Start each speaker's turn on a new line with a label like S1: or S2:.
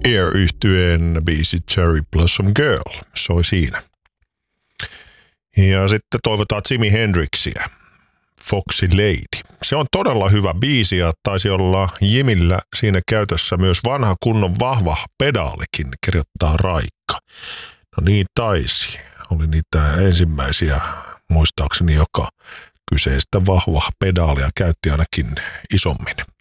S1: Air-yhtyeen biisi Cherry Blossom Girl soi siinä. Ja sitten toivotaan Jimi Hendrixia, Foxy Lady. Se on todella hyvä biisi ja taisi olla Jimillä siinä käytössä myös vanha kunnon vahva pedaalikin, kirjoittaa Raikka. No niin taisi. Oli niitä ensimmäisiä muistaakseni, joka kyseistä vahvaa pedaalia käytti ainakin isommin.